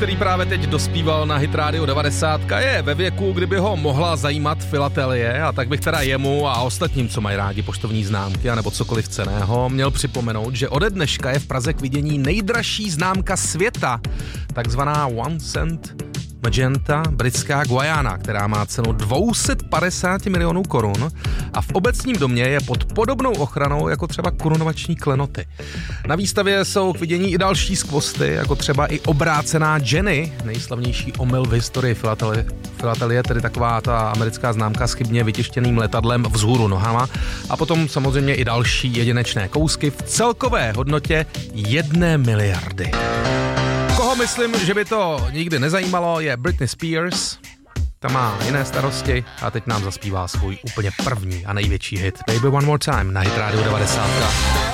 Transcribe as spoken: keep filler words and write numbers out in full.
který právě teď dospíval na Hit Radio devadesát, je ve věku, kdyby ho mohla zajímat filatelie, a tak bych teda jemu a ostatním, co mají rádi poštovní známky anebo cokoliv cenného, měl připomenout, že ode dneška je v Praze k vidění nejdražší známka světa, takzvaná One Cent Magenta britská Guayana, která má cenu dvě stě padesát milionů korun a v obecním domě je pod podobnou ochranou jako třeba korunovační klenoty. Na výstavě jsou k vidění i další skvosty, jako třeba i obrácená Jenny, nejslavnější omyl v historii filatelie, filatelie, tedy taková ta americká známka s chybně vytištěným letadlem vzhůru nohama, a potom samozřejmě i další jedinečné kousky v celkové hodnotě jedné miliardy. Koho myslím, že by to nikdy nezajímalo, je Britney Spears. Ta má jiné starosti a teď nám zaspívá svůj úplně první a největší hit Baby One More Time na Hit Radio devadesát.